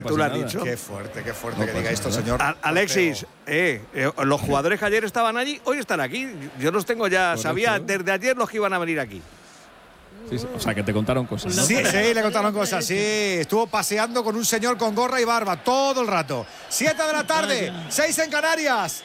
Tú lo has dicho. Qué fuerte que diga esto, señor. Alexis, los jugadores que ayer estaban allí, hoy están aquí. Yo los tengo ya, correcto. Sabía desde ayer los que iban a venir aquí. Sí, o sea, que te contaron cosas, ¿no? Sí, le contaron cosas, sí. Estuvo paseando con un señor con gorra y barba todo el rato. 7 de la tarde, 6 en Canarias.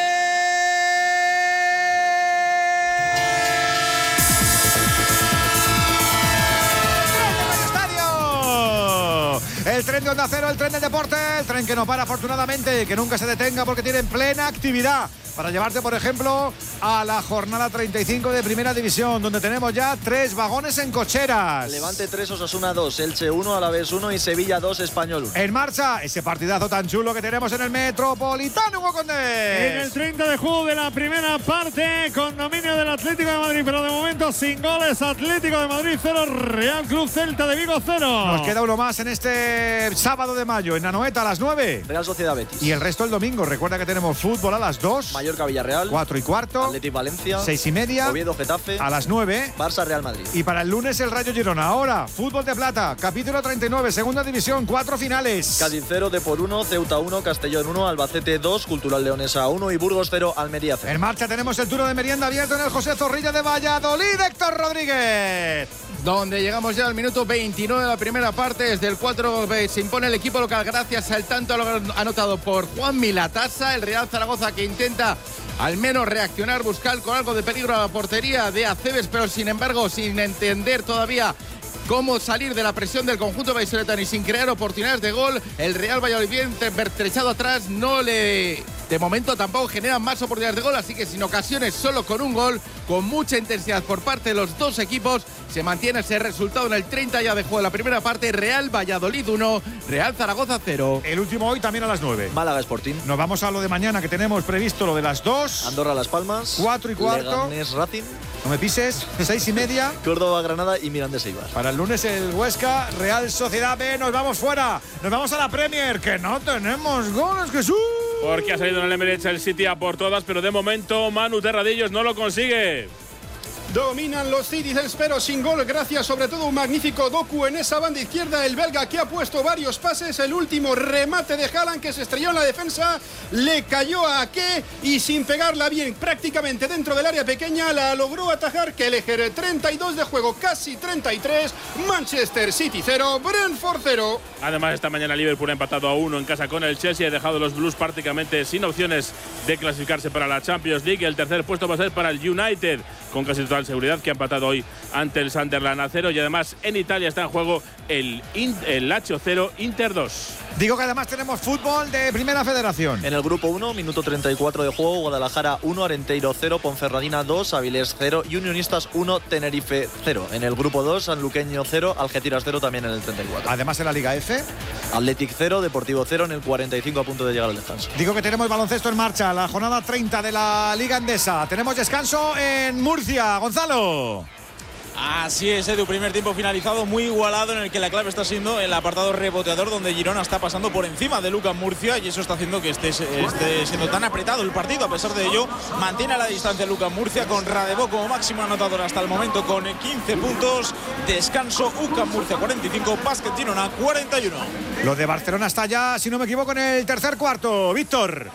El tren de Onda Cero, el tren del deporte, el tren que no para afortunadamente, que nunca se detenga porque tiene plena actividad para llevarte, por ejemplo, a la jornada 35 de Primera División, donde tenemos ya 3 vagones en cocheras. Levante 3, Osasuna 2, Elche 1, Alavés 1 y Sevilla 2, Español 1. En marcha ese partidazo tan chulo que tenemos en el Metropolitano, Hugo Condés. En el 30 de juego de la primera parte, con dominio del Atlético de Madrid, pero de momento sin goles. Atlético de Madrid 0, Real Club Celta de Vigo 0. Nos queda uno más en este sábado de mayo, en Anoeta a las 9. Real Sociedad Betis. Y el resto el domingo. Recuerda que tenemos fútbol a las 2. Mallorca Villarreal. 4:15. Atlético Valencia. 6:30. Oviedo Getafe. A las 9. Barça Real Madrid. Y para el lunes el Rayo Girona. Ahora, fútbol de plata, capítulo 39, segunda división, 4 finales. Cádiz 0, Depor 1, Ceuta 1, Castellón 1, Albacete 2, Cultural Leonesa 1 y Burgos 0, Almería 0. En marcha tenemos el turno de merienda abierto en el José Zorrilla de Valladolid, Héctor Rodríguez. Donde llegamos ya al minuto 29 de la primera parte. Desde el 4 se impone el equipo local gracias al tanto anotado por Juan Milatasa. El Real Zaragoza que intenta al menos reaccionar, buscar con algo de peligro a la portería de Aceves, pero sin embargo sin entender todavía cómo salir de la presión del conjunto vallisoletano y sin crear oportunidades de gol. El Real Valladolid bien pertrechado atrás, de momento tampoco generan más oportunidades de gol, así que sin ocasiones, solo con un gol, con mucha intensidad por parte de los dos equipos, se mantiene ese resultado en el 30 ya de juego de la primera parte. Real Valladolid 1, Real Zaragoza 0. El último hoy también a las 9. Málaga Sporting. Nos vamos a lo de mañana, que tenemos previsto lo de las 2. Andorra Las Palmas. 4:15. Leganés Racing. No me pises. 6:30. Córdoba Granada y Mirandés Eibar. Para el lunes el Huesca, Real Sociedad B. Nos vamos fuera. Nos vamos a la Premier, que no tenemos goles, Jesús. Porque ha salido en el Emirates el City a por todas, pero de momento Manu Terradillos no lo consigue. Dominan los Citizens pero sin gol, gracias sobre todo a un magnífico Doku en esa banda izquierda, el belga que ha puesto varios pases. El último remate de Haaland que se estrelló en la defensa, le cayó a Ake y sin pegarla bien, prácticamente dentro del área pequeña, la logró atajar Kelleher. 32 de juego, casi 33, Manchester City 0, Brentford 0. Además esta mañana Liverpool ha empatado a 1 en casa con el Chelsea, ha dejado a los Blues prácticamente sin opciones de clasificarse para la Champions League. El tercer puesto va a ser para el United, con casi total seguridad, que ha empatado hoy ante el Sunderland a 0. Y además en Italia está en juego el Lazio 0, Inter 2. Digo que además tenemos fútbol de Primera Federación. En el grupo 1, minuto 34 de juego, Guadalajara 1, Arenteiro 0, Ponferradina 2, Avilés 0 y Unionistas 1, Tenerife 0. En el grupo 2, Sanluqueño 0, Algeciras 0 también en el 34. Además en la Liga F, Athletic 0, Deportivo 0 en el 45 a punto de llegar al descanso. Digo que tenemos baloncesto en marcha, la jornada 30 de la Liga Endesa. Tenemos descanso en Murcia, Gonzalo. Así es, Edu, primer tiempo finalizado, muy igualado, en el que la clave está siendo el apartado reboteador, donde Girona está pasando por encima de Lucas Murcia y eso está haciendo que esté siendo tan apretado el partido. A pesar de ello, mantiene a la distancia Lucas Murcia, con Radebó como máximo anotador hasta el momento con 15 puntos. Descanso, UCAM Murcia 45, Básquet Girona 41. Lo de Barcelona está ya, si no me equivoco, en el tercer cuarto. Víctor.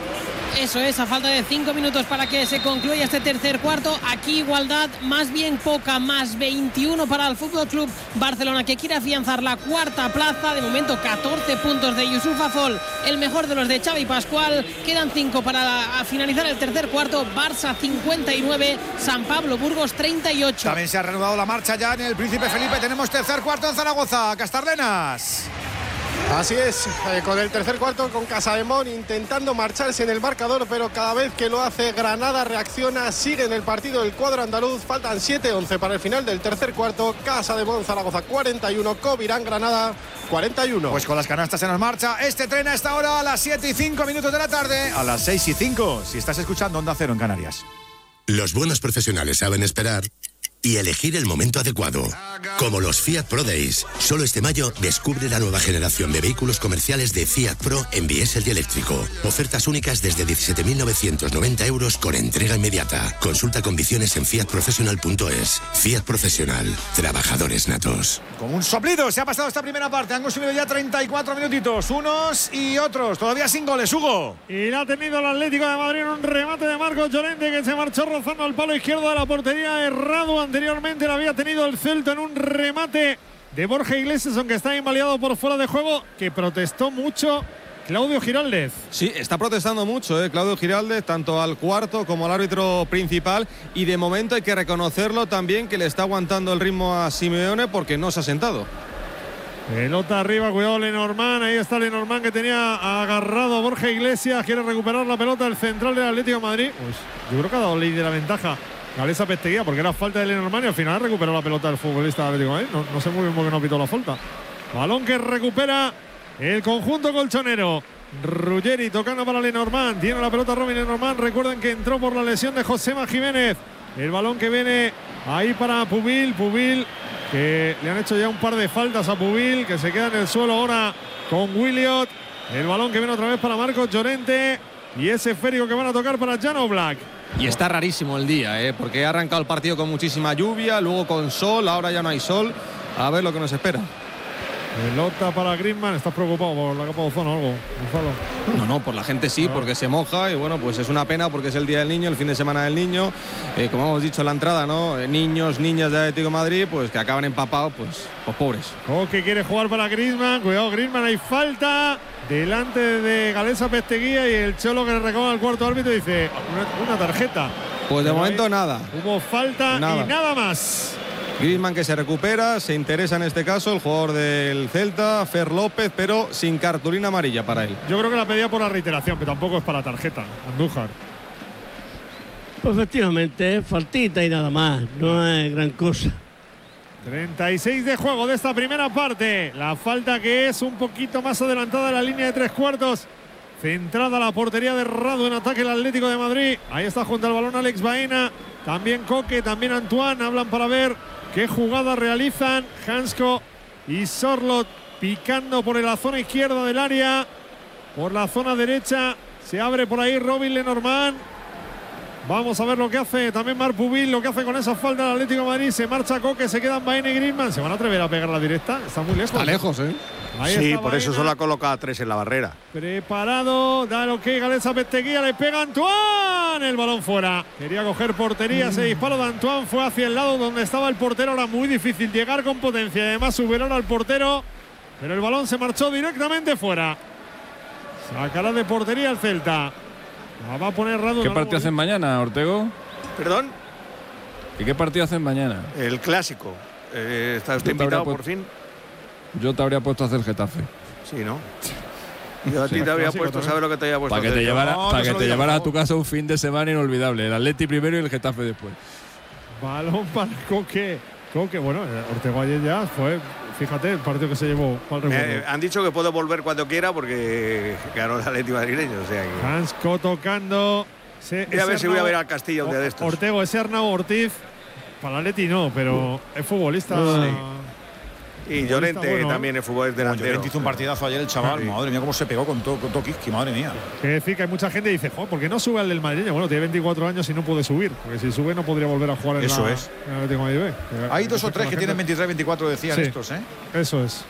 Eso es, a falta de 5 minutos para que se concluya este tercer cuarto. Aquí igualdad más bien poca, más 21 para el Fútbol Club Barcelona, que quiere afianzar la cuarta plaza. De momento 14 puntos de Yusuf Afol, el mejor de los de Xavi Pascual. Quedan 5 para finalizar el tercer cuarto. Barça 59, San Pablo Burgos 38. También se ha reanudado la marcha ya en el Príncipe Felipe. Tenemos tercer cuarto en Zaragoza, Castarlenas. Así es, con el tercer cuarto, con Casademón intentando marcharse en el marcador, pero cada vez que lo hace Granada reacciona, sigue en el partido el cuadro andaluz. Faltan 7-11 para el final del tercer cuarto. Casademón Zaragoza 41, Covirán Granada 41. Pues con las canastas en marcha, este tren a esta hora a las 7:05 de la tarde, a las 6:05, si estás escuchando Onda Cero en Canarias. Los buenos profesionales saben esperar y elegir el momento adecuado. Como los Fiat Pro Days. Solo este mayo descubre la nueva generación de vehículos comerciales de Fiat Pro en diésel y eléctrico. Ofertas únicas desde 17.990 euros con entrega inmediata. Consulta condiciones en fiatprofessional.es. Fiat Profesional. Trabajadores natos. Con un soplido se ha pasado esta primera parte. Han consumido ya 34 minutitos. Unos y otros. Todavía sin goles, Hugo. Y la ha tenido el Atlético de Madrid en un remate de Marcos Llorente, que se marchó rozando al palo izquierdo de la portería. Errado anteriormente lo había tenido el Celta en un remate de Borja Iglesias, aunque está invalidado por fuera de juego, que protestó mucho Claudio Giraldez. Sí, está protestando mucho, Claudio Giraldez, tanto al cuarto como al árbitro principal, y de momento hay que reconocerlo también, que le está aguantando el ritmo a Simeone porque no se ha sentado. Pelota arriba, cuidado Lenormand, ahí está Lenormand, que tenía agarrado a Borja Iglesias, quiere recuperar la pelota del central del Atlético de Madrid. Pues yo creo que ha dado ley de la ventaja Galeza Pesteguía, porque era falta de Lenormand y al final recuperó la pelota del futbolista del Atlético de Madrid. No sé muy bien por qué no pitó la falta. Balón que recupera el conjunto colchonero. Ruggeri tocando para Lenormand, tiene la pelota Robin Lenormand. Recuerden que entró por la lesión de Josema Jiménez. El balón que viene ahí para Pubil, que le han hecho ya un par de faltas a Pubil, que se queda en el suelo ahora con Williot. El balón que viene otra vez para Marcos Llorente y ese esférico que van a tocar para Jan Oblak. Y está rarísimo el día, porque ha arrancado el partido con muchísima lluvia, luego con sol, ahora ya no hay sol. A ver lo que nos espera. Pelota para Griezmann. ¿Estás preocupado por la capa de ozono o algo, Gonzalo? No, por la gente sí, porque se moja y bueno, pues es una pena porque es el Día del Niño, el fin de semana del niño. Como hemos dicho en la entrada, ¿no? Niños, niñas de Atlético de Madrid, pues que acaban empapados, pues pobres. Que quiere jugar para Griezmann. Cuidado, Griezmann, hay falta delante de Galeza Pesteguía y el Cholo, que le reclama al cuarto árbitro, dice una tarjeta. Pues de momento nada. Hubo falta y nada más. Griezmann, que se recupera, se interesa en este caso el jugador del Celta, Fer López, pero sin cartulina amarilla para él. Yo creo que la pedía por la reiteración, pero tampoco es para tarjeta. Andújar. Pues efectivamente, faltita y nada más, no es gran cosa. 36 de juego de esta primera parte. La falta que es un poquito más adelantada de la línea de 3/4. Centrada la portería de Radu, en ataque el Atlético de Madrid. Ahí está junto al balón Alex Baena. También Coque, también Antoine. Hablan para ver qué jugada realizan. Hansko y Sorlot picando por la zona izquierda del área. Por la zona derecha se abre por ahí Robin Lenormand. Vamos a ver lo que hace también Marc Pubil, lo que hace con esa falta del Atlético de Madrid. Se marcha Coque, se quedan Baena y Griezmann. ¿Se van a atrever a pegar la directa? Está muy lejos. Está lejos, Ahí sí, por eso solo ha colocado 3 en la barrera. Preparado, da lo que Galeza Pesteguía, le pega Antoine. El balón fuera. Quería coger portería, ese disparo de Antoine fue hacia el lado donde estaba el portero. Era muy difícil llegar con potencia, además superar al portero. Pero el balón se marchó directamente fuera. Sacará de portería el Celta. La va a poner Radu. ¿Qué partido hacen mañana, Ortego? ¿Perdón? ¿Y qué partido hacen mañana? El clásico. ¿Está usted invitado por fin? Yo te habría puesto a hacer Getafe. Sí, ¿no? Yo a ti te habría puesto, ¿sabes lo que te había puesto? Para que te llevaras a tu casa un fin de semana inolvidable. El Atleti primero y el Getafe después. Balón para Coque. Bueno, Ortego ayer ya fue, fíjate, el partido que se llevó. Han dicho que puedo volver cuando quiera porque ganó el Atleti madrileño. O sea que... Hansko tocando. Voy a ver si voy a ver al Castilla un día de estos. Ortego, ese Arnau Ortiz, para el Atleti no, pero es futbolista. Sí. Y Llorente también es fútbol delantero. Llorente hizo un partidazo ayer el chaval. Madre mía, cómo se pegó con Tokiski, madre mía. Que decir que hay mucha gente que dice, joder, ¿por qué no sube al del madrileño? Bueno, tiene 24 años y no puede subir. Porque si sube no podría volver a jugar en Eso la, es. En el Atlético de Madrid B. Hay 2 o 3 que tienen 23, 24, decían estos, Eso es.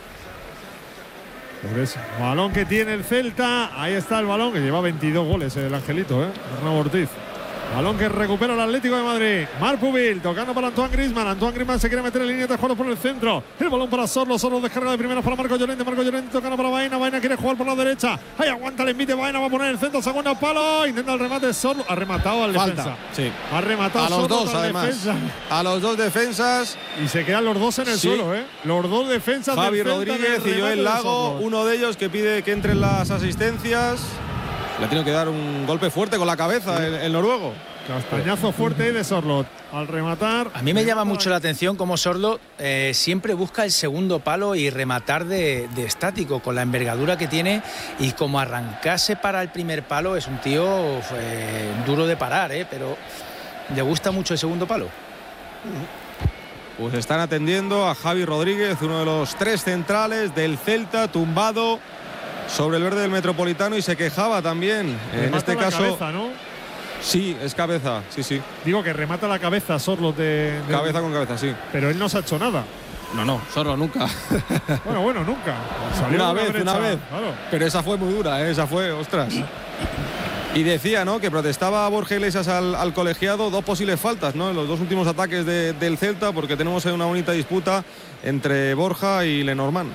Por eso. Balón que tiene el Celta. Ahí está el balón, que lleva 22 goles el Angelito, Arnau Ortiz. Balón que recupera el Atlético de Madrid. Marc Pubil tocando para Antoine Griezmann. Antoine Griezmann se quiere meter en línea de juego por el centro. El balón para Sorlo. Sorlo descarga de primeras para Marcos Llorente. Marcos Llorente tocando para Baena. Baena quiere jugar por la derecha. Ahí aguanta el envite. Baena va a poner el centro. Segundo palo. Intenta el remate. Sorlo. Ha rematado al defensa. Sí. Ha rematado a los Sorlo dos, además. Defensa. A los dos defensas. Y se quedan los dos en el suelo, Los dos defensas. Javi Rodríguez y Joel Lago. Uno de ellos que pide que entren las asistencias. Le tiene que dar un golpe fuerte con la cabeza el noruego. Castañazo fuerte de Sorlot al rematar. A mí me llama mucho la atención cómo Sorlot siempre busca el segundo palo y rematar de estático, con la envergadura que tiene, y como arrancarse para el primer palo. Es un tío duro de parar, pero le gusta mucho el segundo palo. pues están atendiendo a Javi Rodríguez, uno de los 3 centrales del Celta, tumbado sobre el verde del Metropolitano, y se quejaba también. En este caso, cabeza, ¿no? Sí, es cabeza, sí. Digo que remata la cabeza Sorlo de… Cabeza con cabeza, sí. Pero él no se ha hecho nada. No, Sorlo nunca. Bueno, nunca. Salió una vez. Claro. Pero esa fue muy dura, esa fue, ostras. Y decía, ¿no?, que protestaba Borja Iglesias al colegiado 2 posibles faltas, ¿no?, en los 2 últimos ataques del Celta, porque tenemos una bonita disputa entre Borja y Lenormand.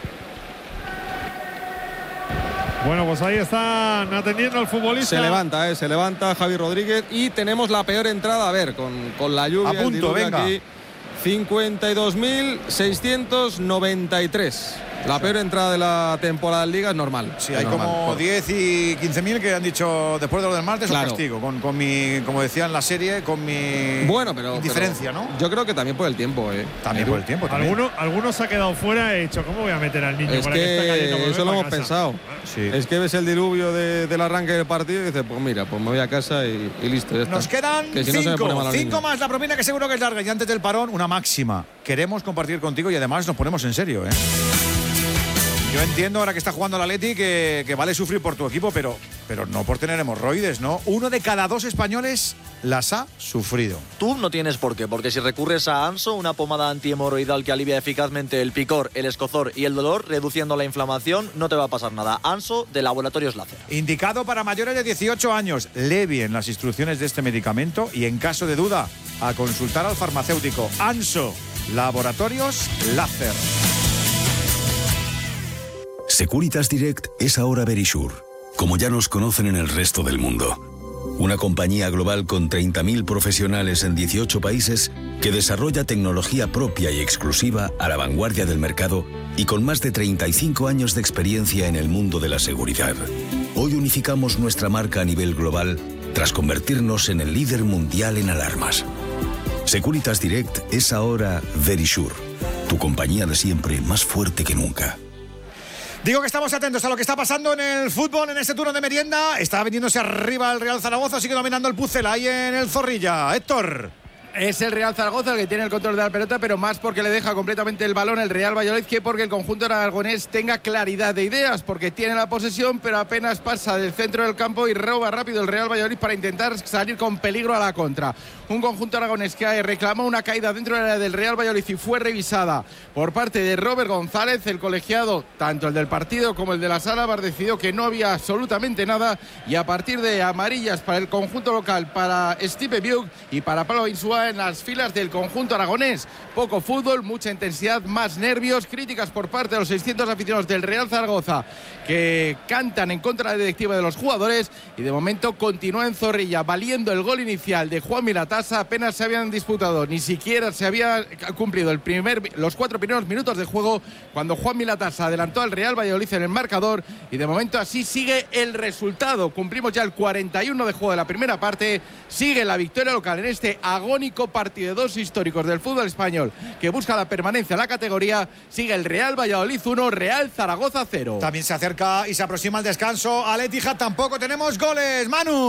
Bueno, pues ahí están atendiendo al futbolista. Se levanta Javi Rodríguez, y tenemos la peor entrada, a ver, con la lluvia. A punto, venga. Aquí, 52.693. La peor entrada de la temporada en Liga, es normal. Sí, hay como 10 y 15.000 que han dicho después de lo del martes, claro, un castigo, con mi, como decía en la serie, con mi indiferencia, ¿no? Yo creo que también por el tiempo, También por el tiempo. Algunos se ha quedado fuera y he dicho, ¿cómo voy a meter al niño? Es para que esté cayendo? eso lo hemos pensado. Sí. Es que ves el diluvio del arranque del partido y dices, pues mira, pues me voy a casa y listo. Ya está. Nos quedan 5 más la propina, que seguro que es larga. Y antes del parón, una máxima. Queremos compartir contigo y además nos ponemos en serio, Yo entiendo ahora que está jugando el Atleti que vale sufrir por tu equipo, pero no por tener hemorroides, ¿no? 1 de cada 2 españoles las ha sufrido. Tú no tienes por qué, porque si recurres a Anso, una pomada antihemorroidal que alivia eficazmente el picor, el escozor y el dolor, reduciendo la inflamación, no te va a pasar nada. Anso, de Laboratorios Láser. Indicado para mayores de 18 años. Lee bien las instrucciones de este medicamento y, en caso de duda, a consultar al farmacéutico. Anso, Laboratorios Láser. Securitas Direct es ahora Verisure, como ya nos conocen en el resto del mundo. Una compañía global con 30.000 profesionales en 18 países que desarrolla tecnología propia y exclusiva a la vanguardia del mercado y con más de 35 años de experiencia en el mundo de la seguridad. Hoy unificamos nuestra marca a nivel global tras convertirnos en el líder mundial en alarmas. Securitas Direct es ahora Verisure, tu compañía de siempre más fuerte que nunca. Digo que estamos atentos a lo que está pasando en el fútbol en este turno de merienda. Está viniéndose arriba el Real Zaragoza, sigue dominando el Pucel ahí en el Zorrilla. Héctor. Es el Real Zaragoza el que tiene el control de la pelota, pero más porque le deja completamente el balón el Real Valladolid que porque el conjunto aragonés tenga claridad de ideas, porque tiene la posesión, pero apenas pasa del centro del campo y roba rápido el Real Valladolid para intentar salir con peligro a la contra. Un conjunto aragonés que reclamó una caída dentro del área del Real Valladolid y fue revisada por parte de Robert González, el colegiado, tanto el del partido como el de la sala, decidió que no había absolutamente nada, y a partir de amarillas para el conjunto local, para Stipe Biuk y para Pablo Insúa en las filas del conjunto aragonés. Poco fútbol, mucha intensidad, más nervios, críticas por parte de los 600 aficionados del Real Zaragoza que cantan en contra de la directiva de los jugadores, y de momento continúa en Zorrilla valiendo el gol inicial de Juan Milatasa. Apenas se habían disputado, ni siquiera se había cumplido los 4 primeros minutos de juego cuando Juan Milatasa adelantó al Real Valladolid en el marcador, y de momento así sigue el resultado. Cumplimos ya el 41 de juego de la primera parte, sigue la victoria local en este agónico partido de 2 históricos del fútbol español que busca la permanencia en la categoría. Sigue el Real Valladolid 1, Real Zaragoza 0. También se acerca y se aproxima el descanso al Etihad. Tampoco tenemos goles,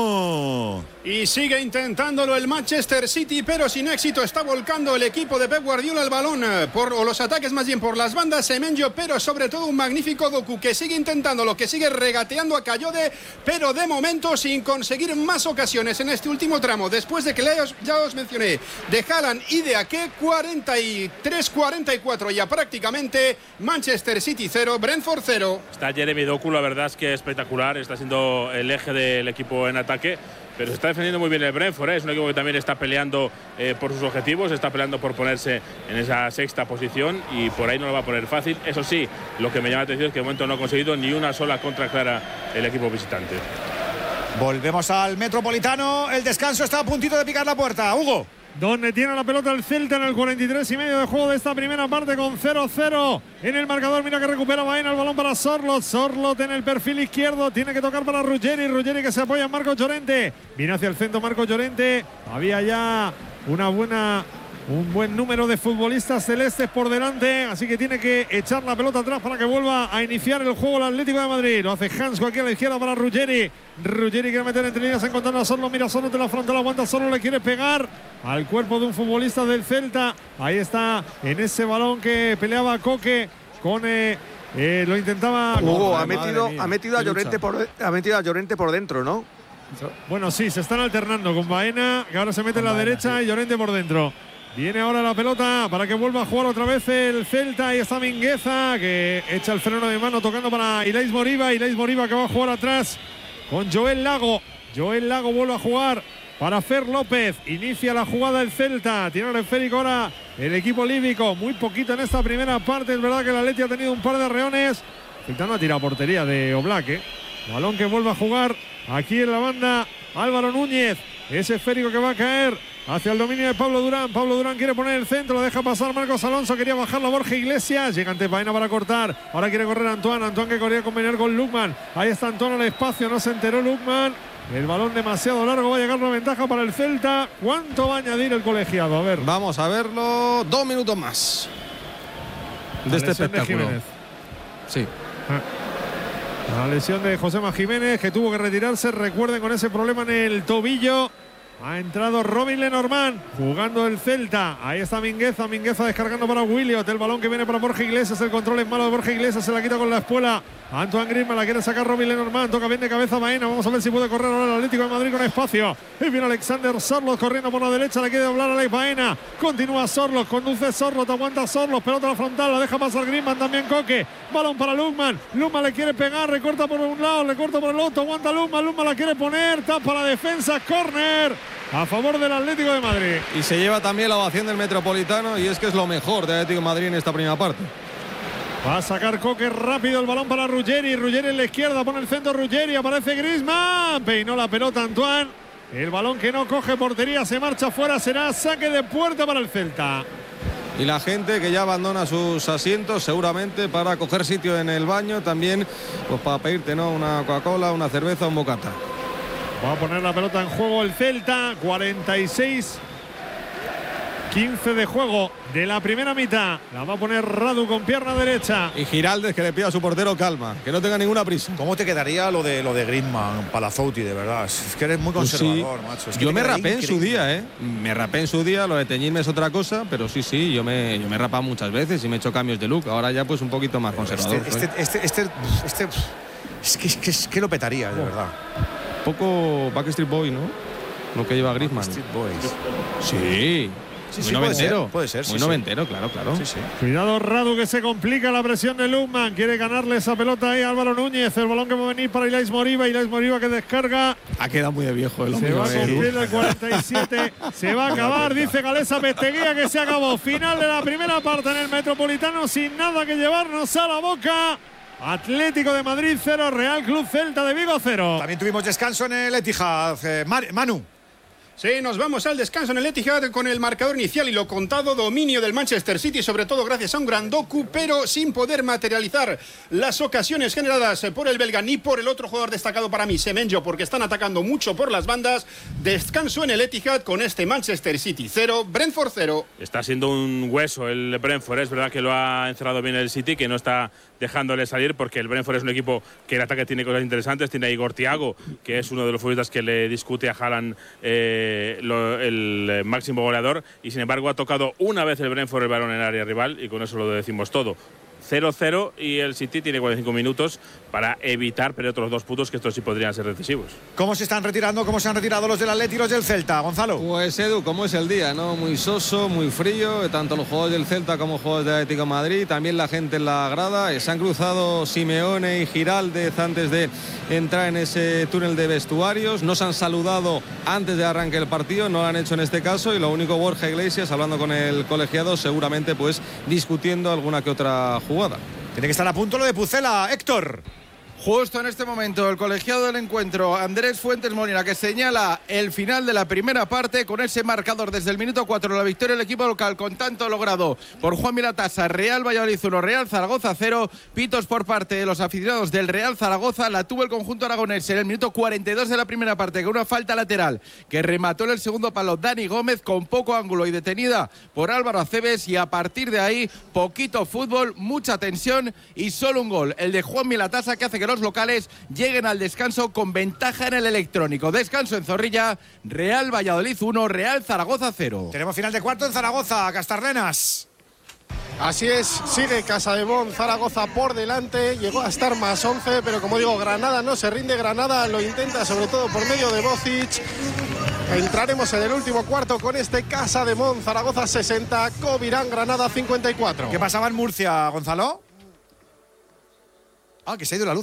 Manu. Y sigue intentándolo el Manchester City, pero sin éxito. Está volcando el equipo de Pep Guardiola el balón, o los ataques más bien por las bandas. Semenyo, pero sobre todo un magnífico Doku que sigue intentándolo, que sigue regateando a Cayode, pero de momento sin conseguir más ocasiones en este último tramo. Después de que ya os mencioné de Haaland y de Ake, 43-44 ya prácticamente. Manchester City 0, Brentford 0. Está Jeremy Doku, la verdad es que espectacular, está siendo el eje del equipo en ataque, pero se está defendiendo muy bien el Brentford, es un equipo que también está peleando por sus objetivos, está peleando por ponerse en esa 6ª posición, y por ahí no lo va a poner fácil. Eso sí, lo que me llama la atención es que de momento no ha conseguido ni una sola contra clara el equipo visitante. Volvemos al Metropolitano, el descanso está a puntito de picar la puerta. Hugo. Donde tiene la pelota el Celta en el 43,5 de juego de esta primera parte, con 0-0 en el marcador. Mira que recupera Baena, el balón para Sorloth. Sorloth en el perfil izquierdo, tiene que tocar para Ruggeri. Ruggeri que se apoya en Marco Llorente. Viene hacia el centro Marco Llorente. Había ya una buena Un buen número de futbolistas celestes por delante, así que tiene que echar la pelota atrás para que vuelva a iniciar el juego el Atlético de Madrid. Lo hace Hansko aquí a la izquierda para Ruggeri. Ruggeri quiere meter entre líneas encontrando a Sorlo. Mira, Sorlo de la frontal, aguanta Sorlo, le quiere pegar al cuerpo de un futbolista del Celta. Ahí está, en ese balón que peleaba Coque con... lo intentaba... Ha metido a Llorente por dentro, ¿no? Bueno, sí, se están alternando con Baena, que ahora se mete en la derecha, y Llorente por dentro. Viene ahora la pelota para que vuelva a jugar otra vez el Celta. Ahí está Mingueza, que echa el freno de mano tocando para Ilais Moriba. Ilais Moriba que va a jugar atrás con Joel Lago. Joel Lago vuelve a jugar para Fer López. Inicia la jugada el Celta. Tiene el esférico ahora el equipo líbico. Muy poquito en esta primera parte. Es verdad que el Atleti ha tenido un par de arreones. Celta no ha tirado portería de Oblak. Balón que vuelve a jugar aquí en la banda Álvaro Núñez. Ese esférico que va a caer hacia el dominio de Pablo Durán. Pablo Durán quiere poner el centro, lo deja pasar Marcos Alonso. Quería bajar la Borja Iglesias. Llega ante Baena para cortar. Ahora quiere correr Antoine. Antoine que quería combinar con Lukman. Ahí está Antoine al espacio. No se enteró Lukman. El balón demasiado largo. Va a llegar la ventaja para el Celta. ¿Cuánto va a añadir el colegiado? A ver. Vamos a verlo. 2 minutos más de este espectáculo. Sí. La lesión de Josema Jiménez, que tuvo que retirarse, recuerden, con ese problema en el tobillo. Ha entrado Robin Lenormand jugando el Celta. Ahí está Mingueza. Mingueza descargando para Williot. El balón que viene para Borja Iglesias. El control es malo de Borja Iglesias. Se la quita con la espuela. Antoine Griezmann la quiere sacar Robin Lenormand. Toca bien de cabeza Baena. Vamos a ver si puede correr ahora el Atlético de Madrid con espacio. Y viene Alexander Sorloth corriendo por la derecha. Le quiere doblar a Alex Baena. Continúa Sorloth. Conduce Sorloth. Aguanta Sorloth. Pelota a la frontal. La deja pasar Griezmann. También Coque. Balón para Lukman. Lukman le quiere pegar. Recorta por un lado. Le corta por el otro. Aguanta Lukman. Lukman la quiere poner. Tapa la defensa. Córner a favor del Atlético de Madrid. Y se lleva también la ovación del Metropolitano, y es que es lo mejor del Atlético de Madrid en esta primera parte. Va a sacar Coque rápido el balón para Ruggeri. Ruggeri en la izquierda, pone el centro Ruggeri. Aparece Griezmann. Peinó la pelota Antoine. El balón que no coge portería se marcha fuera. Será saque de puerta para el Celta. Y la gente que ya abandona sus asientos seguramente para coger sitio en el baño. También pues para pedirte, ¿no?, una Coca-Cola, una cerveza, un bocata. Va a poner la pelota en juego el Celta. 46-15 de juego de la primera mitad. La va a poner Radu con pierna derecha. Y Giraldez que le pide a su portero calma, que no tenga ninguna prisa. ¿Cómo te quedaría lo de Griezmann, Palazouti, de verdad? Es que eres muy conservador, macho. Es que yo me rapé en su día, Me rapé en su día. Lo de teñirme es otra cosa, pero sí, yo me he rapado muchas veces y me he hecho cambios de look. Ahora ya pues un poquito más conservador. Es que lo petaría, de verdad. Poco Backstreet Boy, ¿no? Lo que lleva Griezmann. Backstreet Boys. Sí. Muy noventero. Puede ser. Muy noventero, claro. Sí. Cuidado Radu, que se complica la presión de Lukman. Quiere ganarle esa pelota ahí a Álvaro Núñez. El balón que va a venir para Ilais Moriba. Ilais Moriba que descarga. Ha quedado muy de viejo el hombre. Se va a cumplir el 47. Se va a acabar, dice Galesa Pesteguía, que se acabó. Final de la primera parte en el Metropolitano, sin nada que llevarnos a la boca. Atlético de Madrid 0, Real Club Celta de Vigo 0. También tuvimos descanso en el Etihad. Manu. Sí, nos vamos al descanso en el Etihad con el marcador inicial y lo contado, dominio del Manchester City, sobre todo gracias a un gran Doku, pero sin poder materializar las ocasiones generadas por el belga ni por el otro jugador destacado para mí, Semenyo, porque están atacando mucho por las bandas. Descanso en el Etihad con este Manchester City 0, Brentford 0. Está siendo un hueso el Brentford, es verdad que lo ha encerrado bien el City, que no está dejándole salir, porque el Brentford es un equipo que el ataque tiene cosas interesantes. Tiene a Igor Thiago, que es uno de los futbolistas que le discute a Haaland el máximo goleador, y sin embargo ha tocado una vez el Brentford el balón en el área rival, y con eso lo decimos todo. 0-0 y el City tiene 45 minutos para evitar perder otros 2 puntos, que estos sí podrían ser decisivos. ¿Cómo se están retirando? ¿Cómo se han retirado los del Atleti y los del Celta, Gonzalo? Pues Edu, ¿cómo es el día, no? Muy soso, muy frío, tanto los jugadores del Celta como los jugadores del Atlético de Madrid, también la gente en la grada. Se han cruzado Simeone y Giraldez antes de entrar en ese túnel de vestuarios. No se han saludado antes de arranque el partido, no lo han hecho en este caso, y lo único, Borja Iglesias hablando con el colegiado, seguramente pues discutiendo alguna que otra jugada. Tiene que estar a punto lo de Pucela, Héctor. Justo en este momento, el colegiado del encuentro, Andrés Fuentes Molina, que señala el final de la primera parte con ese marcador desde el minuto 4, la victoria del equipo local con tanto logrado por Juan Milatasa. Real Valladolid 1, Real Zaragoza 0. Pitos por parte de los aficionados del Real Zaragoza. La tuvo el conjunto aragonés en el minuto 42 de la primera parte con una falta lateral que remató en el segundo palo Dani Gómez con poco ángulo y detenida por Álvaro Aceves, y a partir de ahí poquito fútbol, mucha tensión y solo un gol, el de Juan Milatasa, que hace que los locales lleguen al descanso con ventaja en el electrónico. Descanso en Zorrilla, Real Valladolid 1, Real Zaragoza 0. Tenemos final de cuarto en Zaragoza, Castarlenas. Así es, sigue Casademón, Zaragoza por delante, llegó a estar más 11, pero como digo, Granada no se rinde, Granada lo intenta sobre todo por medio de Bocic. Entraremos en el último cuarto con este Casademón, Zaragoza 60, Covirán, Granada 54. ¿Qué pasaba en Murcia, Gonzalo? Que se ha ido la luz.